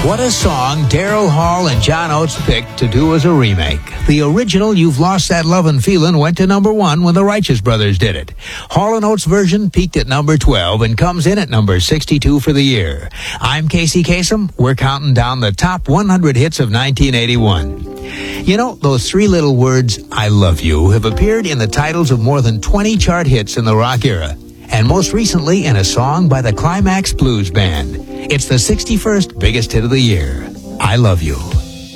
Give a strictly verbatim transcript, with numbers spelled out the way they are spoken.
What a song Daryl Hall and John Oates picked to do as a remake. The original You've Lost That Lovin' Feelin' went to number one when the Righteous Brothers did it. Hall and Oates' version peaked at number twelve and comes in at number sixty-two for the year. I'm Casey Kasem. We're counting down the top one hundred hits of nineteen eighty-one. You know, those three little words, I love you, have appeared in the titles of more than twenty chart hits in the rock era. And most recently in a song by the Climax Blues Band. It's the sixty-first biggest hit of the year. I Love You.